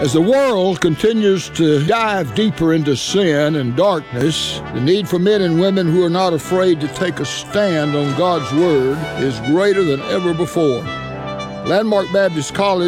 As the world continues to dive deeper into sin and darkness, the need for men and women who are not afraid to take a stand on God's Word is greater than ever before. Landmark Baptist College